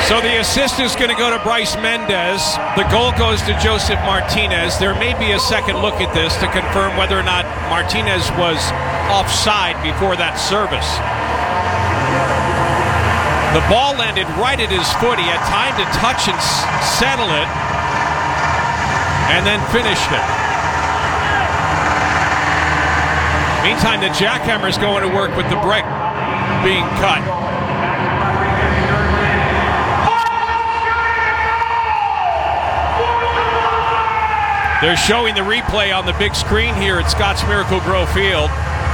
So the assist is going to go to Bryce Mendez. The goal goes to Joseph Martinez. There may be a second look at this to confirm whether or not Martinez was offside before that service. The ball landed right at his foot. He had time to touch and settle it, and then finished it. Meantime, the jackhammer's going to work with the brick being cut. They're showing the replay on the big screen here at Scotts Miracle-Gro Field.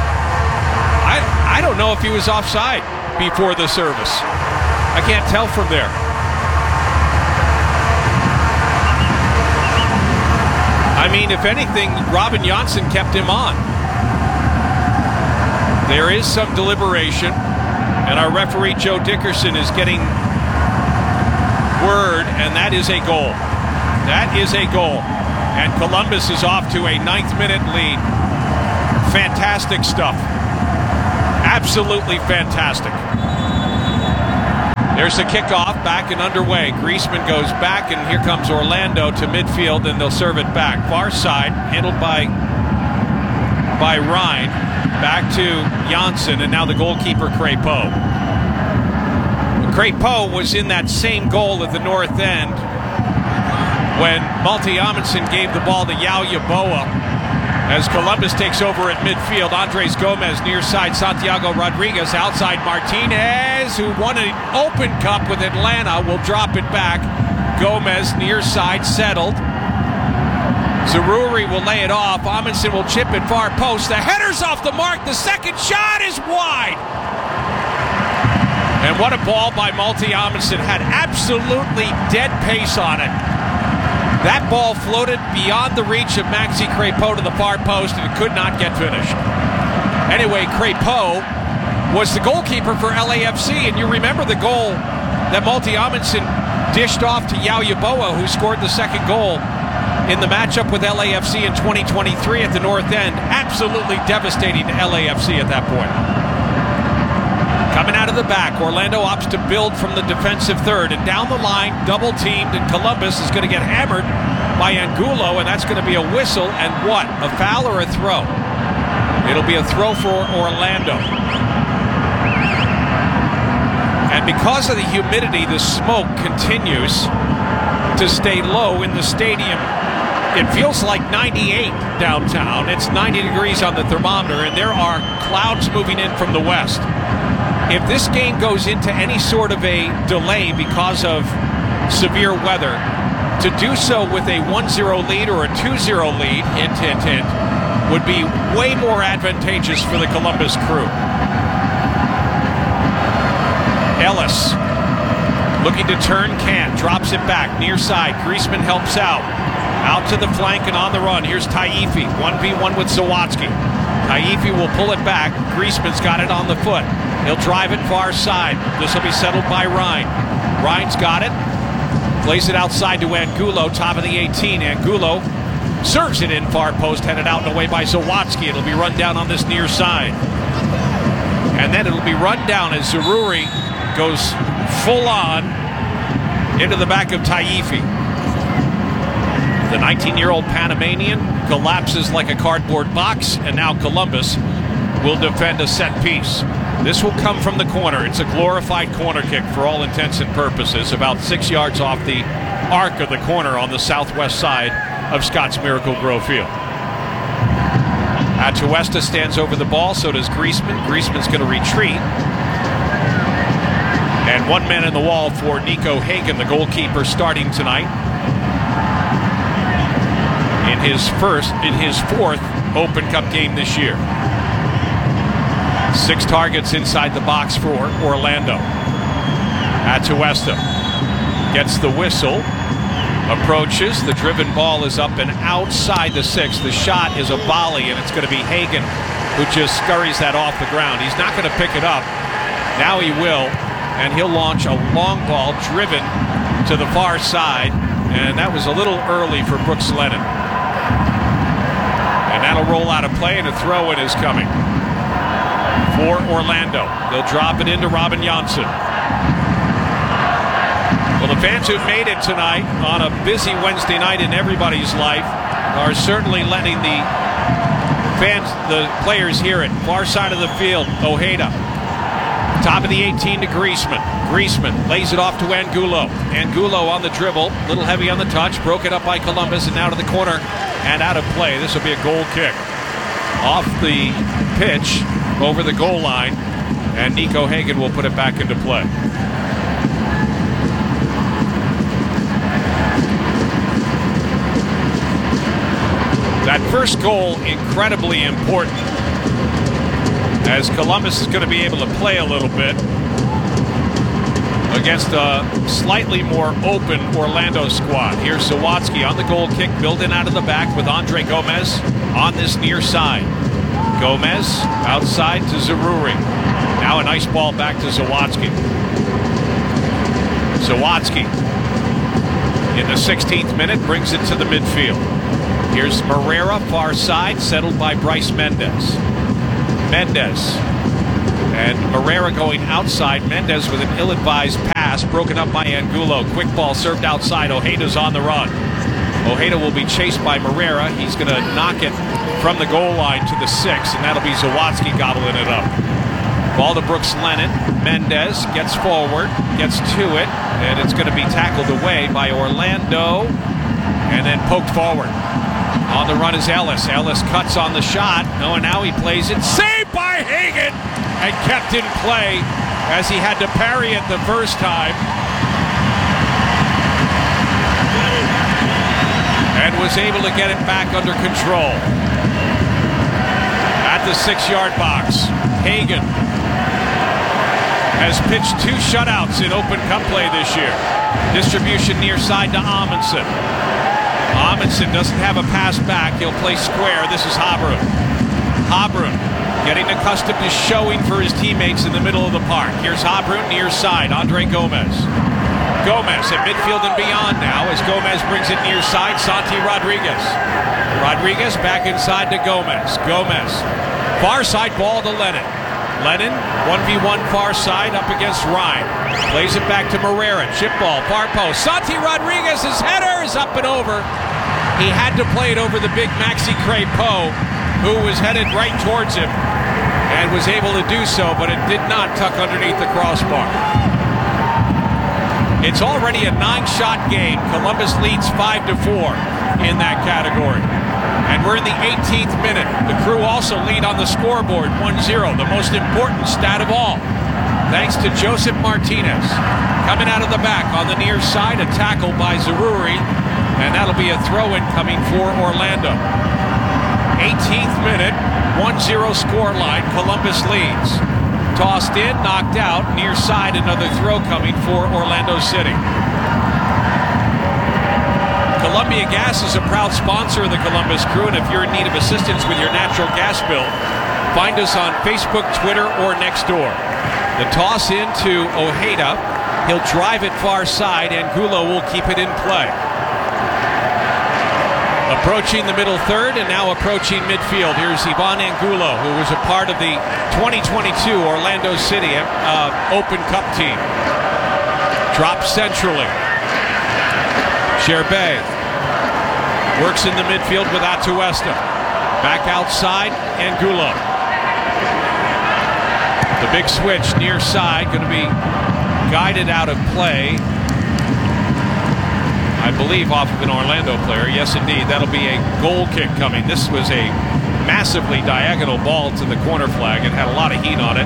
I don't know if he was offside before the service. I can't tell from there. I mean, if anything, Robin Janssen kept him on. There is some deliberation, and our referee Joe Dickerson is getting word, and that is a goal. That is a goal. And Columbus is off to a 9th-minute lead. Fantastic stuff. Absolutely fantastic. There's the kickoff, back and underway. Griezmann goes back, and here comes Orlando to midfield, and they'll serve it back. Far side, handled by Ryan. Back to Janssen, and now the goalkeeper, Crépeau. Crépeau was in that same goal at the north end when Malte Amundsen gave the ball to Yao Yeboah. As Columbus takes over at midfield, Andres Gomez near side, Santiago Rodriguez outside, Martinez, who won an Open Cup with Atlanta, will drop it back. Gomez near side, settled. Zaroury will lay it off. Amundsen will chip it far post. The header's off the mark. The second shot is wide. And what a ball by Malte Amundsen. Had absolutely dead pace on it. That ball floated beyond the reach of Maxi Crépeau to the far post, and it could not get finished. Anyway, Crépeau was the goalkeeper for LAFC, and you remember the goal that Malte Amundsen dished off to Yao Yeboah, who scored the second goal in the matchup with LAFC in 2023 at the North End. Absolutely devastating to LAFC at that point. Coming out of the back, Orlando opts to build from the defensive third, and down the line, double-teamed, and Columbus is going to get hammered by Angulo, and that's going to be a whistle, and what? A foul or a throw? It'll be a throw for Orlando. And because of the humidity, the smoke continues to stay low in the stadium. It feels like 98 downtown. It's 90 degrees on the thermometer, and there are clouds moving in from the west. If this game goes into any sort of a delay because of severe weather, to do so with a 1-0 lead or a 2-0 lead, hint, hint, hint, would be way more advantageous for the Columbus crew. Ellis, looking to turn, can't, drops it back, near side, Griezmann helps out. Out to the flank and on the run. Here's Taifi, 1v1 with Zawatsky. Taifi will pull it back. Griezmann's got it on the foot. He'll drive it far side. This will be settled by Ryan. Ryan's got it. Plays it outside to Angulo, top of the 18. Angulo serves it in far post, headed out and away by Zawatsky. It'll be run down on this near side. And then it'll be run down as Zaroury goes full on into the back of Taifi. The 19-year-old Panamanian collapses like a cardboard box, and now Columbus will defend a set piece. This will come from the corner. It's a glorified corner kick for all intents and purposes, about 6 yards off the arc of the corner on the southwest side of Scotts Miracle-Gro Field. Atuesta stands over the ball, so does Griezmann. Griezmann's going to retreat. And one man in the wall for Nico Hagen, the goalkeeper, starting tonight. In his fourth Open Cup game this year. 6 targets inside the box for Orlando. Atuesta gets the whistle, approaches, the driven ball is up and outside the 6. The shot is a volley, and it's going to be Hagen who just scurries that off the ground. He's not going to pick it up. Now he will, and he'll launch a long ball driven to the far side, and that was a little early for Brooks Lennon. And that'll roll out of play, and a throw-in is coming for Orlando. They'll drop it into Robin Janssen. Well, the fans who've made it tonight on a busy Wednesday night in everybody's life are certainly letting the players hear it. Far side of the field, Ojeda. Top of the 18 to Griezmann. Griezmann lays it off to Angulo. Angulo on the dribble, a little heavy on the touch, broke it up by Columbus, and now to the corner and out of play. This will be a goal kick. Off the pitch, over the goal line, and Nico Hagen will put it back into play. That first goal, incredibly important, as Columbus is going to be able to play a little bit against a slightly more open Orlando squad. Here's Zawatsky on the goal kick, building out of the back with Andre Gomez on this near side. Gomez outside to Zaruri. Now a nice ball back to Zawatsky. Zawatsky in the 16th minute brings it to the midfield. Here's Moreira, far side, settled by Bryce Mendes. Mendes and Moreira going outside. Mendes with an ill-advised pass, broken up by Angulo. Quick ball served outside. Ojeda's on the run. Ojeda will be chased by Moreira. He's going to knock it from the goal line to the 6, and that'll be Zawatsky gobbling it up. Ball to Brooks Lennon. Mendes gets forward, gets to it, and it's going to be tackled away by Orlando and then poked forward. On the run is Ellis. Ellis cuts on the shot. No, and now he plays it. Saved by Hagen and kept in play as he had to parry it the first time. And was able to get it back under control. At the 6-yard box, Hagen has pitched 2 shutouts in Open Cup play this year. Distribution near side to Amundsen. Amundsen doesn't have a pass back. He'll play square. This is Habrun. Habrun getting accustomed to showing for his teammates in the middle of the park. Here's Habrun near side. Andre Gomez. Gomez at midfield and beyond now as Gomez brings it near side. Santi Rodriguez. Rodriguez back inside to Gomez. Gomez. Far side ball to Lennon. Lennon, 1v1 far side up against Ryan. Plays it back to Moreira. Chip ball, far post. Santi Rodriguez's header is up and over. He had to play it over the big Maxi Crepeau, who was headed right towards him and was able to do so, but it did not tuck underneath the crossbar. It's already a 9-shot game. Columbus leads 5-4 in that category. And we're in the 18th minute. The Crew also lead on the scoreboard 1-0, the most important stat of all. Thanks to Joseph Martinez. Coming out of the back on the near side, a tackle by Zaruri, and that'll be a throw-in coming for Orlando. 18th minute, 1-0 score line. Columbus leads. Tossed in, knocked out, near side, another throw coming for Orlando City. Columbia Gas is a proud sponsor of the Columbus Crew, and if you're in need of assistance with your natural gas bill, find us on Facebook, Twitter, or Nextdoor. The toss into Ojeda. He'll drive it far side, and Angulo will keep it in play. Approaching the middle third and now approaching midfield. Here's Ivan Angulo, who was a part of the 2022 Orlando City Open Cup team. Drops centrally. Sherbet works in the midfield with Atuesta. Back outside, Angulo. The big switch near side, going to be guided out of play. I believe off of an Orlando player. Yes, indeed. That'll be a goal kick coming. This was a massively diagonal ball to the corner flag. It had a lot of heat on it.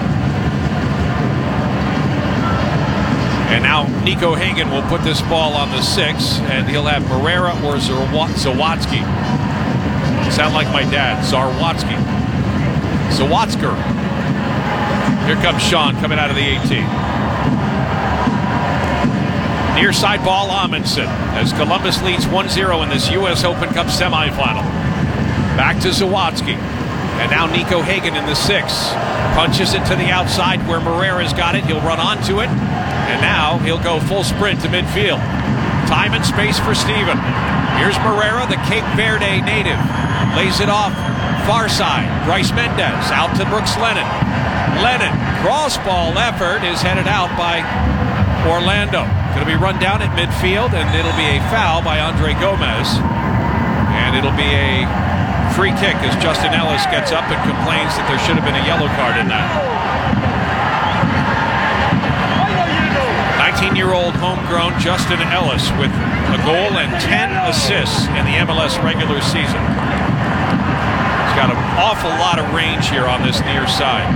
And now Nico Hagen will put this ball on the 6, and he'll have Moreira or Zawatsky. Sound like my dad, Zarwatsky. Zawatsker. Here comes Sean coming out of the 18. Near side ball, Amundsen, as Columbus leads 1-0 in this U.S. Open Cup semifinal. Back to Zawatsky. And now Nico Hagen in the 6. Punches it to the outside where Moreira's got it. He'll run onto it. And now he'll go full sprint to midfield. Time and space for Steven. Here's Moreira, the Cape Verde native. Lays it off far side. Bryce Mendes out to Brooks Lennon. Lennon, cross ball effort is headed out by Orlando going to be run down at midfield, and it'll be a foul by Andre Gomez. And it'll be a free kick as Justin Ellis gets up and complains that there should have been a yellow card in that. 19-year-old homegrown Justin Ellis with a goal and 10 assists in the MLS regular season. He's got an awful lot of range here on this near side.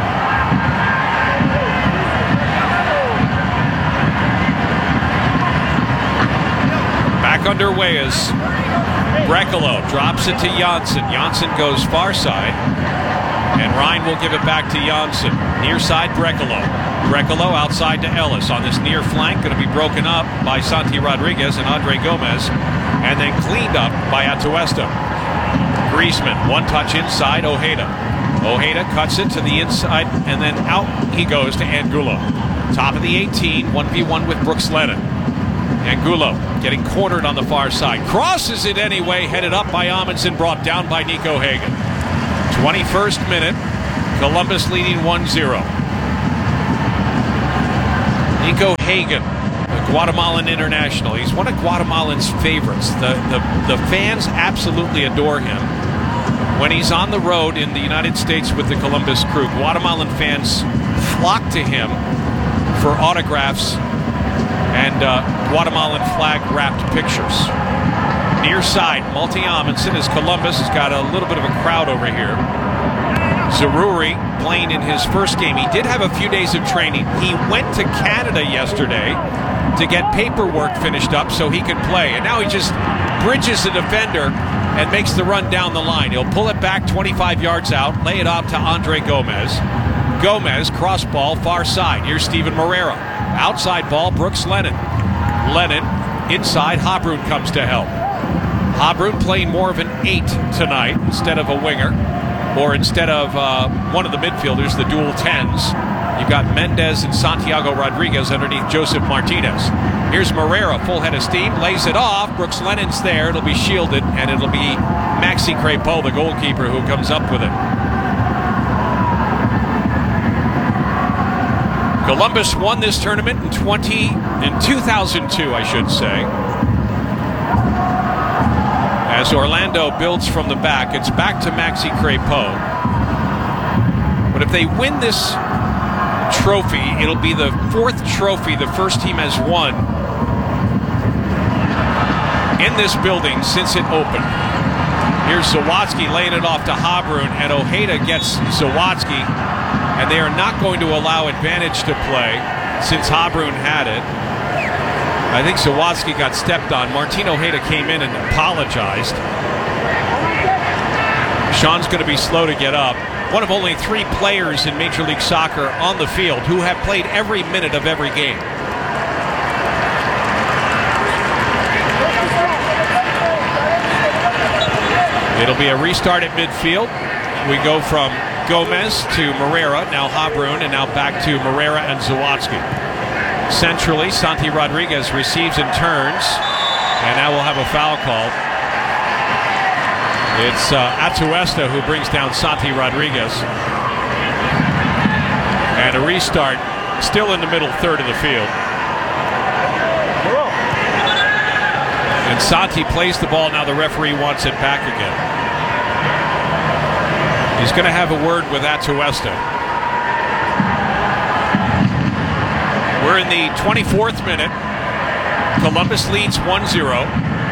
Back underway as Brekalo drops it to Janssen. Janssen goes far side, and Ryan will give it back to Janssen. Near side, Brekalo. Brekalo outside to Ellis on this near flank, going to be broken up by Santi Rodriguez and Andre Gomez, and then cleaned up by Atuesta. Griezmann, one touch inside, Ojeda. Ojeda cuts it to the inside, and then out he goes to Angulo. Top of the 18, 1v1 with Brooks Lennon. Angulo getting cornered on the far side. Crosses it anyway, headed up by Amundsen, brought down by Nico Hagen. 21st minute, Columbus leading 1-0. Nico Hagen, the Guatemalan international. He's one of Guatemalan's favorites. The fans absolutely adore him. When he's on the road in the United States with the Columbus Crew, Guatemalan fans flock to him for autographs and Guatemalan flag-wrapped pictures. Near side, Malte Amundsen, as Columbus has got a little bit of a crowd over here. Zaroury playing in his first game. He did have a few days of training. He went to Canada yesterday to get paperwork finished up so he could play. And now he just bridges the defender and makes the run down the line. He'll pull it back 25 yards out, lay it off to Andre Gomez. Gomez, cross ball, far side. Here's Steven Moreira. Outside ball, Brooks Lennon. Lennon, inside, Habrun comes to help. Habrun playing more of an 8 tonight instead of a winger, or instead of one of the midfielders, the dual 10s. You've got Mendez and Santiago Rodriguez underneath Joseph Martinez. Here's Moreira, full head of steam, lays it off. Brooks Lennon's there. It'll be shielded, and it'll be Maxi Crepeau, the goalkeeper, who comes up with it. Columbus won this tournament in 2002, I should say. As Orlando builds from the back, it's back to Maxi Crepeau. But if they win this trophy, it'll be the 4th trophy the first team has won in this building since it opened. Here's Zawatsky laying it off to Habrun, and Ojeda gets Zawatsky, and they are not going to allow advantage to play since Habrun had it. I think Zawatsky got stepped on. Martin Ojeda came in and apologized. Sean's going to be slow to get up. One of only 3 players in Major League Soccer on the field who have played every minute of every game. It'll be a restart at midfield. We go from Gomez to Moreira, now Habrun, and now back to Moreira and Zawatsky. Centrally, Santi Rodriguez receives and turns, and now we'll have a foul called. It's Atuesta who brings down Santi Rodriguez. And a restart, still in the middle third of the field. And Santi plays the ball, now the referee wants it back again. He's going to have a word with Atuesta. We're in the 24th minute. Columbus leads 1-0.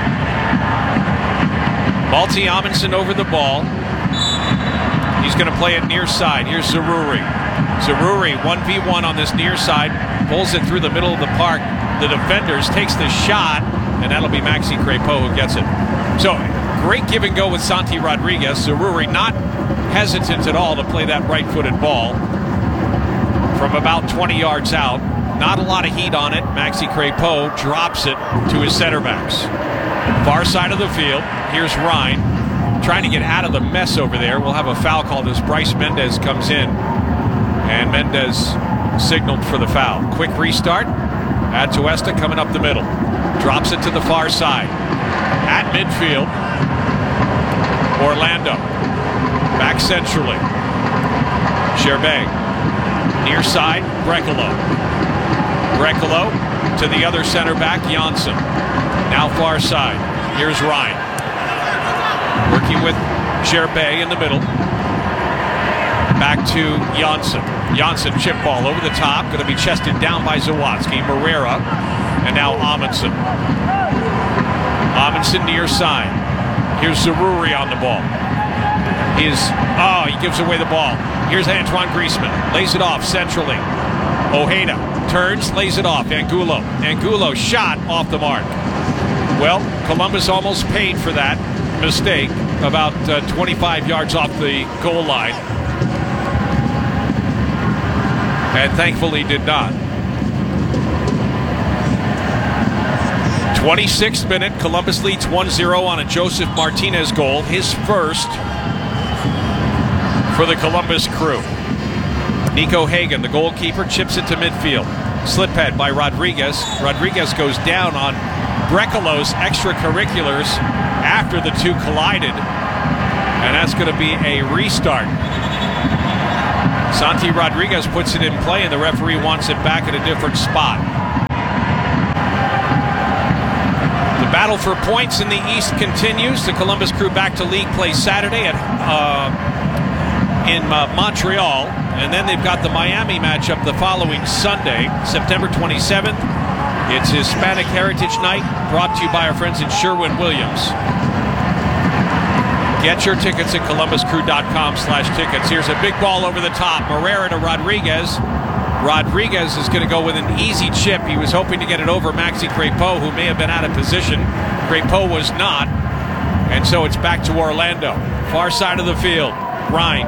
Malte Amundsen over the ball. He's going to play it near side. Here's Zaroury. Zaroury 1v1 on this near side. Pulls it through the middle of the park. The defenders, takes the shot, and that'll be Maxi Crepeau who gets it. So, great give and go with Santi Rodriguez. Zaroury not hesitant at all to play that right-footed ball from about 20 yards out. Not a lot of heat on it. Maxi Crepeau drops it to his center backs. Far side of the field. Here's Ryan trying to get out of the mess over there. We'll have a foul called as Bryce Mendez comes in. And Mendez signaled for the foul. Quick restart. Atuesta coming up the middle. Drops it to the far side. At midfield, Orlando. Back centrally. Sherbet. Near side, Brekalo. Brekalo to the other center back, Janssen. Now far side. Here's Ryan. Working with Gerbet in the middle. Back to Janssen. Janssen chip ball over the top. Going to be chested down by Zawatsky. Moreira. And now Amundsen. Amundsen near side. Here's Zaruri on the ball. He gives away the ball. Here's Antoine Griezmann. Lays it off centrally. Ojeda turns, lays it off. Angulo. Angulo shot off the mark. Well, Columbus almost paid for that mistake about 25 yards off the goal line. And thankfully did not. 26th minute, Columbus leads 1-0 on a Joseph Martinez goal. His first for the Columbus Crew. Nico Hagen, the goalkeeper, chips it to midfield. Slip head by Rodriguez. Rodriguez goes down on Brekalo's extracurriculars after the two collided. And that's going to be a restart. Santi Rodriguez puts it in play, and the referee wants it back at a different spot. The battle for points in the East continues. The Columbus Crew back to league play Saturday in Montreal, and then they've got the Miami matchup the following Sunday, September 27th. It's Hispanic Heritage Night, brought to you by our friends at Sherwin-Williams. Get your tickets at columbuscrew.com/tickets. Here's a big ball over the top. Moreira to Rodriguez. Rodriguez is going to go with an easy chip. He was hoping to get it over Maxi Crepeau, who may have been out of position. Crepeau was not. And so it's back to Orlando. Far side of the field. Ryan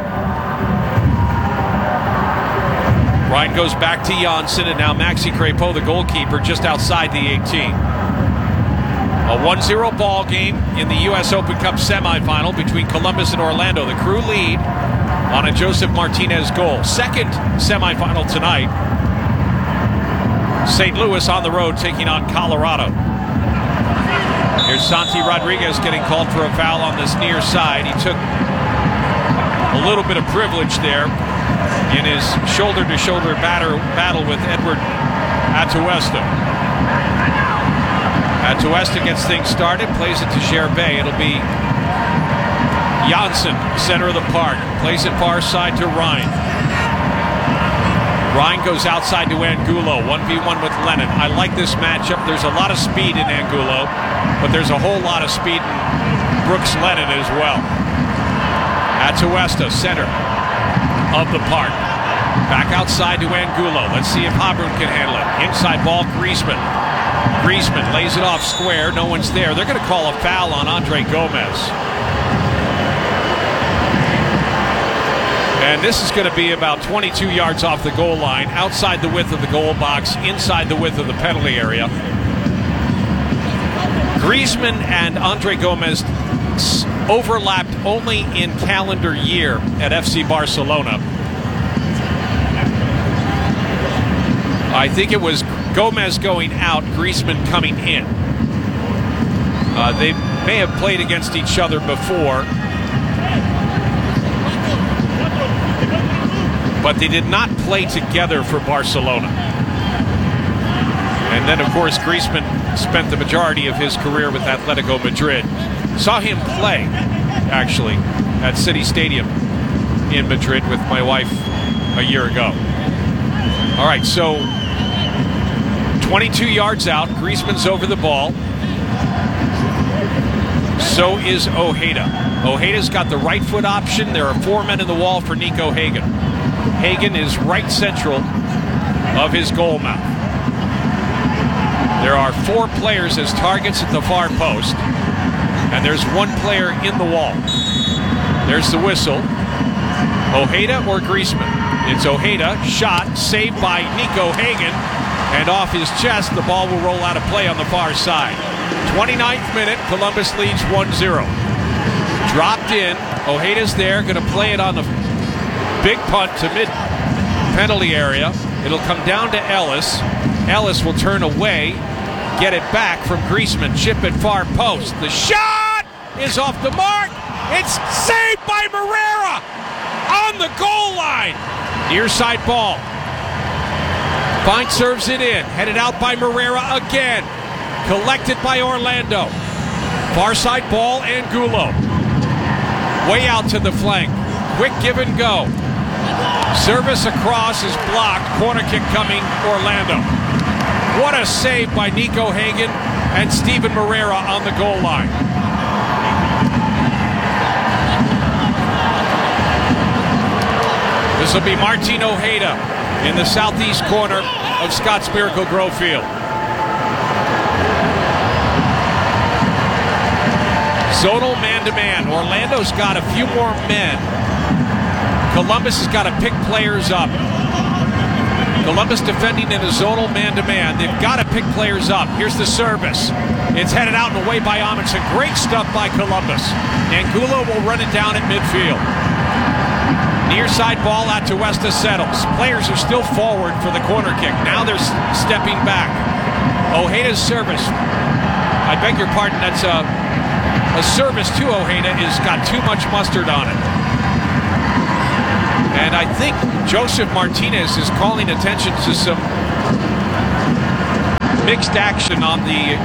goes back to Janssen, and now Maxi Crepeau, the goalkeeper, just outside the 18. A 1-0 ball game in the U.S. Open Cup semifinal between Columbus and Orlando. The Crew lead on a Joseph Martinez goal. Second semifinal tonight. St. Louis on the road taking on Colorado. Here's Santi Rodriguez getting called for a foul on this near side. He took a little bit of privilege there in his shoulder-to-shoulder battle with Edward Atuesta. Atuesta gets things started, plays it to Gerbet. It'll be Janssen, center of the park, plays it far side to Ryan. Ryan goes outside to Angulo, 1v1 with Lennon. I like this matchup. There's a lot of speed in Angulo, but there's a whole lot of speed in Brooks Lennon as well. Atuesta, center of the park. Back outside to Angulo. Let's see if Habrun can handle it. Inside ball, Griezmann. Griezmann lays it off square. No one's there. They're going to call a foul on Andre Gomez. And this is going to be about 22 yards off the goal line, outside the width of the goal box, inside the width of the penalty area. Griezmann and Andre Gomez overlapped only in calendar year at FC Barcelona. I think it was Gomez going out, Griezmann coming in. They may have played against each other before, but they did not play together for Barcelona. And then, of course, Griezmann spent the majority of his career with Atletico Madrid. Saw him play, actually, at City Stadium in Madrid with my wife a year ago. All right, so 22 yards out. Griezmann's over the ball. So is Ojeda. Ojeda's got the right foot option. There are 4 men in the wall for Nico Hagen. Hagen is right central of his goal mouth. There are 4 players as targets at the far post, and there's 1 player in the wall. There's the whistle. Ojeda or Griezmann? It's Ojeda. Shot, saved by Nico Hagen, and off his chest, the ball will roll out of play on the far side. 29th minute, Columbus leads 1-0. Dropped in. Ojeda's there, going to play it on the big punt to mid-penalty area. It'll come down to Ellis. Ellis will turn away, get it back from Griezmann, chip at far post. The shot is off the mark. It's saved by Moreira on the goal line. Near side ball. Fine serves it in. Headed out by Moreira again. Collected by Orlando. Far side ball, Angulo. Way out to the flank. Quick give and go. Service across is blocked. Corner kick coming, Orlando. What a save by Nico Hagen and Steven Moreira on the goal line. This will be Martin Ojeda in the southeast corner of Scotts Miracle-Gro Field. Zonal man-to-man. Orlando's got a few more men. Columbus has got to pick players up. Columbus defending in a zonal man-to-man. They've got to pick players up. Here's the service. It's headed out and away by Amundsen. Great stuff by Columbus. Angulo will run it down at midfield. Near side ball out to Westa settles. Players are still forward for the corner kick. Now they're stepping back. Ojeda's service. I beg your pardon, that's a service to Ojeda has got too much mustard on it. And I think Joseph Martinez is calling attention to some mixed action on the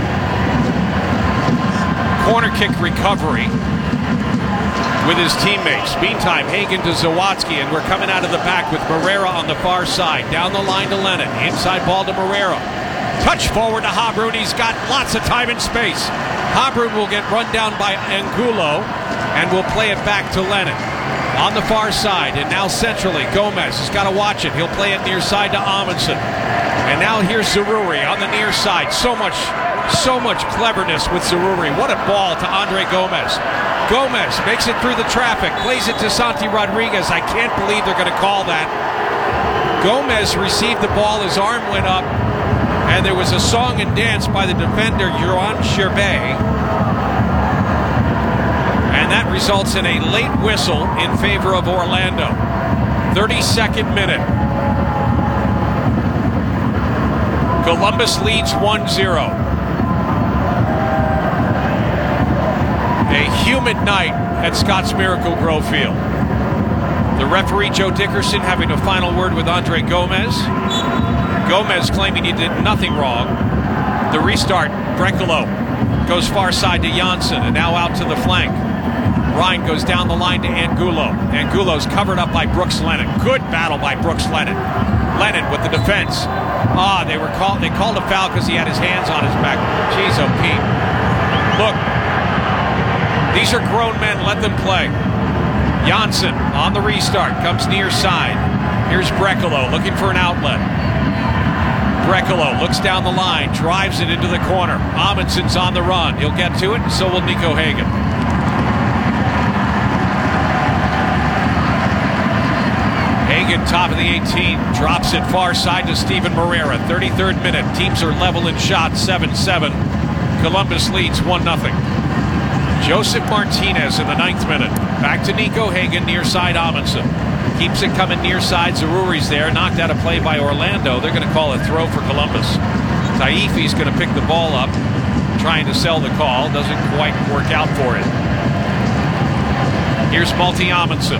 corner kick recovery with his teammates. Meantime, Hagen to Zawadzki, and we're coming out of the back with Moreira on the far side. Down the line to Lennon. Inside ball to Moreira. Touch forward to Habrun. He's got lots of time and space. Habrun will get run down by Angulo and will play it back to Lennon. On the far side, and now centrally, Gomez has got to watch it. He'll play it near side to Amundsen. And now here's Zaroury on the near side. So much cleverness with Zaroury. What a ball to Andre Gomez. Gomez makes it through the traffic, plays it to Santi Rodriguez. I can't believe they're going to call that. Gomez received the ball, his arm went up, and there was a song and dance by the defender, Juan Sherbet. And that results in a late whistle in favor of Orlando. 32nd minute. Columbus leads 1-0. A humid night at Scotts Miracle-Gro Field. The referee, Joe Dickerson, having a final word with Andre Gomez. Gomez claiming he did nothing wrong. The restart, Brekalo goes far side to Janssen, and now out to the flank. Ryan goes down the line to Angulo. Angulo's covered up by Brooks Lennon. Good battle by Brooks Lennon. Lennon with the defense. They called a foul because he had his hands on his back. Jeez, oh Pete. Look, these are grown men. Let them play. Janssen on the restart comes near side. Here's Brekalo looking for an outlet. Brekalo looks down the line, drives it into the corner. Amundsen's on the run. He'll get to it, and so will Nico Hagen. Hagen, top of the 18, drops it far side to Steven Moreira. 33rd minute. Teams are level in shots, 7-7. Columbus leads 1-0. Joseph Martinez in the 9th minute. Back to Nico Hagen, near side Amundsen. Keeps it coming near side. Zaroury's there. Knocked out of play by Orlando. They're going to call a throw for Columbus. Taifi's going to pick the ball up, trying to sell the call. Doesn't quite work out for it. Here's Malte Amundsen.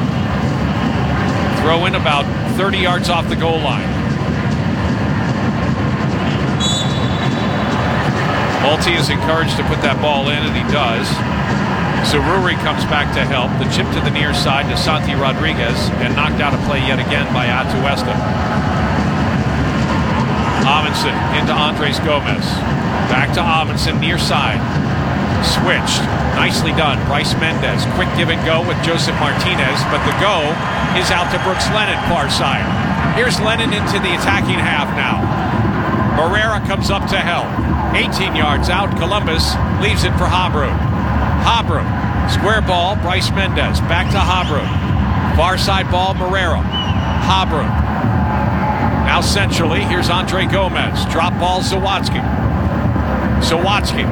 Throw in about 30 yards off the goal line. Malte is encouraged to put that ball in, and he does. Zaroury comes back to help. The chip to the near side to Santi Rodriguez, and knocked out of play yet again by Atuesta. Amundsen into Andres Gomez. Back to Amundsen, near side. Switched. Nicely done. Bryce Mendez. Quick give and go with Joseph Martinez, but the go is out to Brooks Lennon, far side. Here's Lennon into the attacking half now. Moreira comes up to help. 18 yards out. Columbus leaves it for Habrun. Habrun. Square ball. Bryce Mendez. Back to Habrun. Far side ball. Moreira. Habrun. Now centrally. Here's Andre Gomez. Drop ball. Zawadzki. Zawadzki.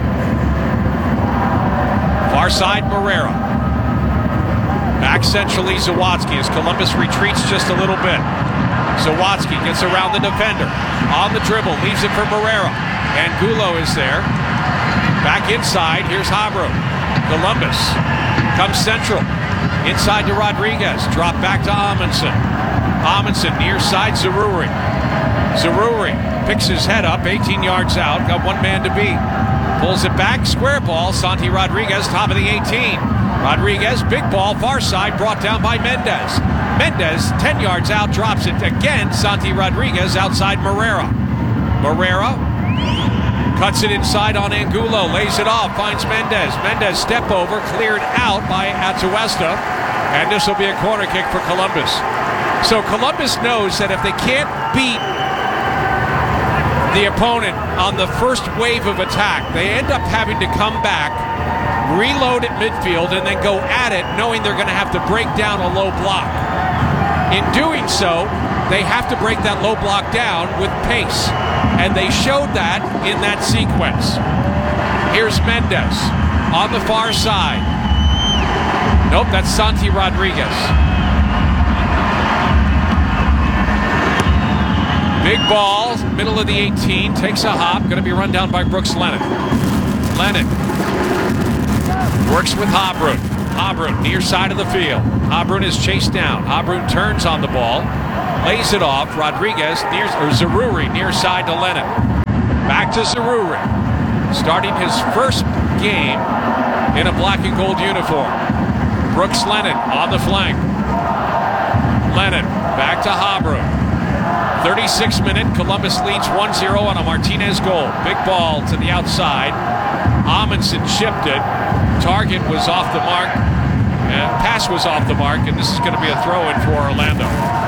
Far side, Moreira. Back centrally, Zawadzki, as Columbus retreats just a little bit. Zawadzki gets around the defender. On the dribble, leaves it for Moreira. Angulo is there. Back inside, here's Habrun. Columbus comes central. Inside to Rodriguez. Drop back to Amundsen. Amundsen near side, Zaroury. Zaruri picks his head up, 18 yards out, got one man to beat. Pulls it back, square ball, Santi Rodriguez, top of the 18. Rodriguez, big ball, far side, brought down by Mendez. Mendez, 10 yards out, drops it again. Santi Rodriguez outside Moreira. Moreira cuts it inside on Angulo, lays it off, finds Mendez. Mendez step over, cleared out by Atuesta, and this will be a corner kick for Columbus. So Columbus knows that if they can't beat the opponent on the first wave of attack, they end up having to come back, reload at midfield, and then go at it knowing they're going to have to break down a low block. In doing so, they have to break that low block down with pace, and they showed that in that sequence. Here's Mendez on the far side. Nope, that's Santi Rodriguez. Big ball, middle of the 18, takes a hop, going to be run down by Brooks Lennon. Lennon works with Habrun. Habrun, near side of the field. Habrun is chased down. Habrun turns on the ball, lays it off. Rodriguez, Zaruri, near side to Lennon. Back to Zaruri, starting his first game in a black and gold uniform. Brooks Lennon on the flank. Lennon, back to Habrun. 36th minute, Columbus leads 1-0 on a Martinez goal. Big ball to the outside. Amundsen chipped it. Target was off the mark. And pass was off the mark, and this is going to be a throw-in for Orlando.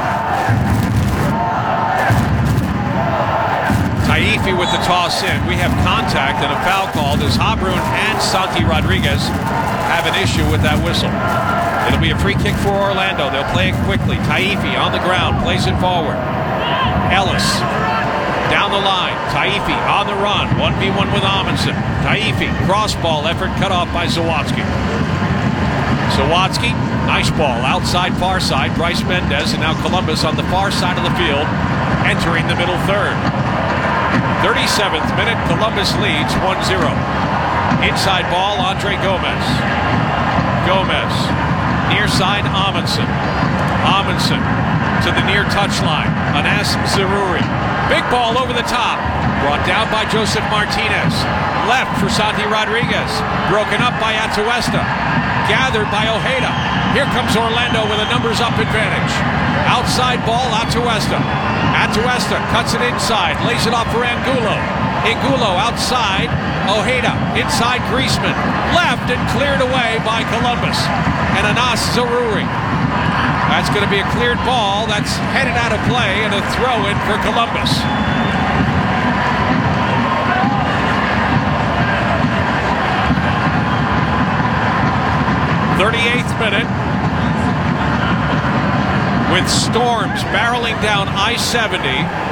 Taifi with the toss in. We have contact and a foul called as Habrun and Santi Rodriguez have an issue with that whistle. It'll be a free kick for Orlando. They'll play it quickly. Taifi on the ground, plays it forward. Ellis down the line. Taifi on the run. 1v1 with Amundsen. Taifi, cross ball effort cut off by Zawadzki. Zawadzki, nice ball. Outside, far side. Bryce Mendez, and now Columbus on the far side of the field, entering the middle third. 37th minute, Columbus leads 1-0. Inside ball, Andre Gomez. Gomez, near side, Amundsen. Amundsen to the near touchline. Anas Zaruri. Big ball over the top. Brought down by Joseph Martinez. Left for Santi Rodriguez. Broken up by Atuesta. Gathered by Ojeda. Here comes Orlando with a numbers up advantage. Outside ball, Atuesta. Atuesta cuts it inside. Lays it off for Angulo. Angulo outside. Ojeda inside Griezmann. Left and cleared away by Columbus. And Anas Zaruri. That's going to be a cleared ball. That's headed out of play and a throw-in for Columbus. '38th minute. With storms barreling down I-70,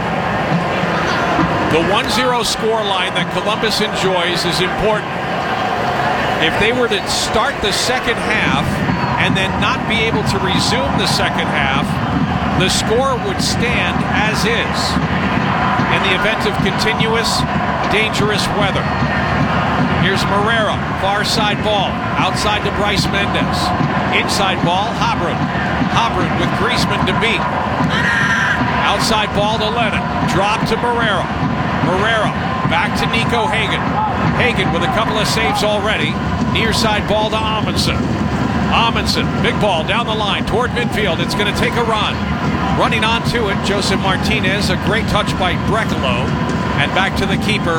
the 1-0 scoreline that Columbus enjoys is important. If they were to start the second half and then not be able to resume the second half, the score would stand as is in the event of continuous, dangerous weather. Here's Moreira, far side ball, outside to Bryce Mendez. Inside ball, Habrun. Habrun with Griezmann to beat. Outside ball to Lennon, drop to Moreira. Moreira, back to Nico Hagen. Hagen with a couple of saves already. Near side ball to Amundsen. Amundsen, big ball down the line toward midfield. It's going to take a run. Running onto it, Joseph Martinez. A great touch by Brekalo. And back to the keeper,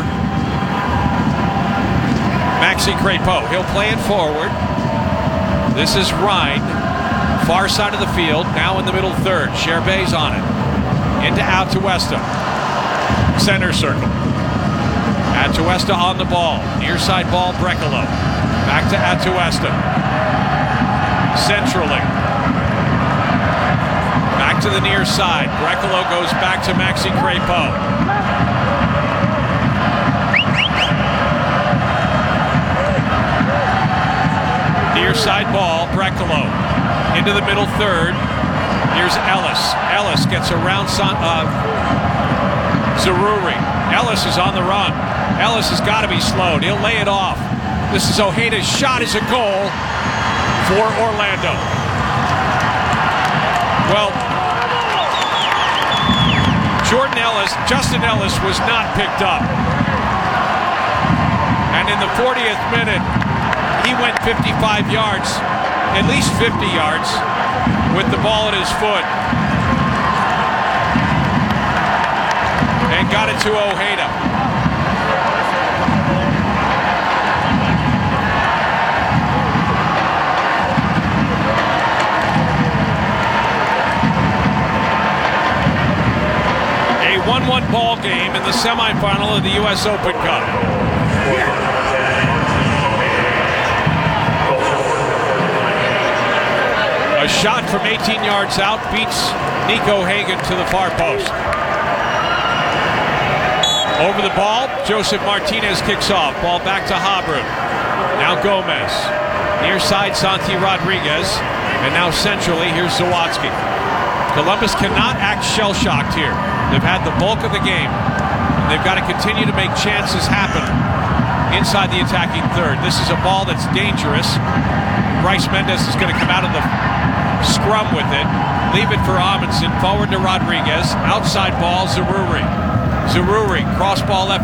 Maxi Crepeau. He'll play it forward. This is Rhine. Far side of the field. Now in the middle third. Sherbet's on it. Into Atuesta. Center circle. Atuesta on the ball. Near side ball, Brekalo. Back to Atuesta. Centrally. Back to the near side. Brekalo goes back to Maxi Crepeau. Near side ball, Brekalo. Into the middle third. Here's Ellis. Ellis gets around Zaruri. Ellis is on the run. Ellis has got to be slowed. He'll lay it off. This is Ojeda's shot as a goal for Orlando. Well, Justin Ellis was not picked up. And in the 40th minute, he went 55 yards, at least 50 yards, with the ball at his foot. And got it to Ojeda. A 1-1 ball game in the semifinal of the U.S. Open Cup. A shot from 18 yards out beats Nico Hagan to the far post. Over the ball, Joseph Martinez kicks off. Ball back to Habrun. Now Gomez. Near side, Santi Rodriguez. And now centrally, here's Zawadzki. Columbus cannot act shell-shocked here. They've had the bulk of the game. They've got to continue to make chances happen inside the attacking third. This is a ball that's dangerous. Bryce Mendes is going to come out of the scrum with it. Leave it for Amundsen. Forward to Rodriguez. Outside ball, Zaruri. Zaruri, cross ball left.